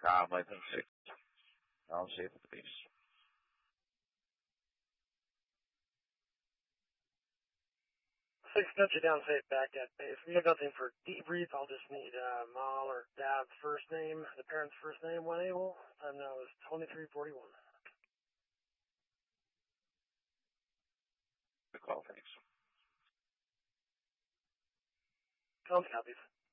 K-6. Naam 7, please. 6 got you down safe back at base. We have nothing for debrief. I'll just need mom or dad's first name, the parent's first name when able. Time now is 23:41. Good call, thanks. Comes copies.